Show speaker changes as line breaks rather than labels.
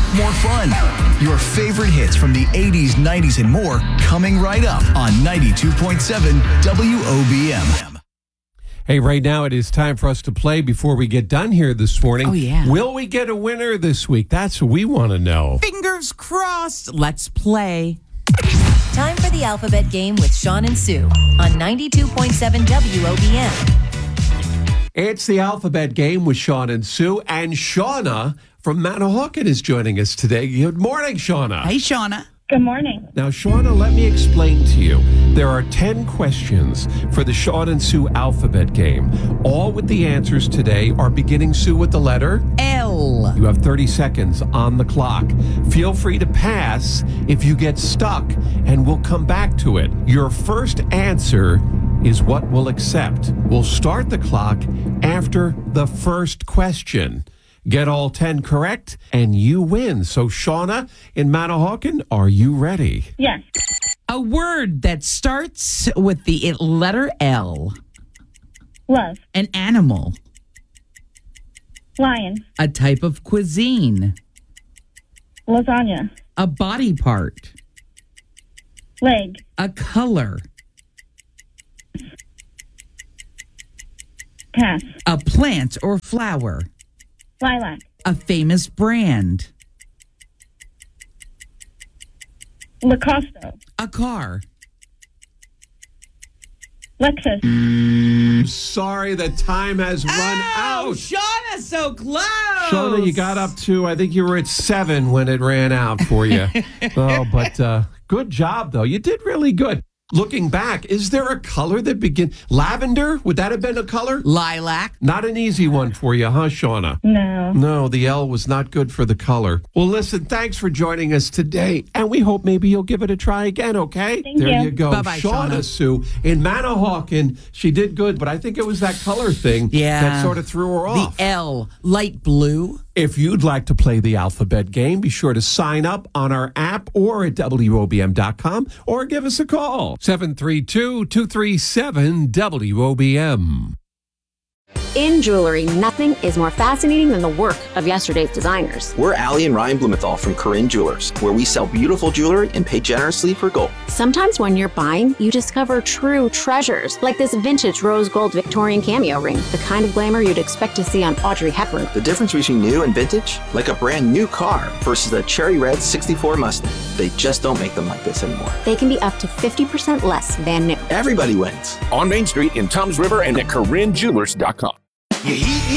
more fun. Your favorite hits from the 80s, 90s, and more coming right up on 92.7 WOBM.
Hey, right now it is time for us to play before we get done here this morning.
Oh, yeah.
Will we get a winner this week? That's what we want to know.
Fingers crossed. Let's play.
Time for the alphabet game with Sean and Sue on 92.7 WOBM.
It's the alphabet game with Sean and Sue, and Shauna from Manahawkin is joining us today. Good morning, Shauna.
Hey, Shauna.
Good morning.
Now, Shauna, let me explain to you. There are 10 questions for the Sean and Sue alphabet game. All with the answers today are beginning, Sue, with the letter
L.
You have 30 seconds on the clock. Feel free to pass if you get stuck, and we'll come back to it. Your first answer is what we'll accept. We'll start the clock after the first question. Get all 10 correct, and you win. So, Shauna in Manahawkin, are you ready?
Yes.
A word that starts with the letter L.
Love.
An animal.
Lion.
A type of cuisine.
Lasagna.
A body part.
Leg.
A color.
Pass.
A plant or flower.
Lilac.
A famous brand.
Lacoste.
A car.
Lexus.
Sorry, the time has run out.
Shauna, so close.
Shauna, you got up to, I think you were at 7 when it ran out for you. But good job, though. You did really good. Looking back, is there a color that begins? Lavender? Would that have been a color?
Lilac.
Not an easy one for you, huh, Shauna?
No.
No, the L was not good for the color. Well, listen, thanks for joining us today, and we hope maybe you'll give it a try again, okay?
Thank
there
you.
you go.
Bye-bye,
Shauna
Shauna.
Sue in Manahawkin, she did good, but I think it was that color thing that sort of threw her off.
The L, light blue.
If you'd like to play the alphabet game, be sure to sign up on our app or at WOBM.com or give us a call. 732-237-WOBM.
In jewelry, nothing is more fascinating than the work of yesterday's designers.
We're Allie and Ryan Blumenthal from Corinne Jewelers, where we sell beautiful jewelry and pay generously for gold.
Sometimes when you're buying, you discover true treasures, like this vintage rose gold Victorian cameo ring, the kind of glamour you'd expect to see on Audrey Hepburn.
The difference between new and vintage? Like a brand new car versus a cherry red 64 Mustang. They just don't make them like this anymore.
They can be up to 50% less than new.
Everybody wins.
On Main Street in Toms River and at CorinneJewelers.com.
You heat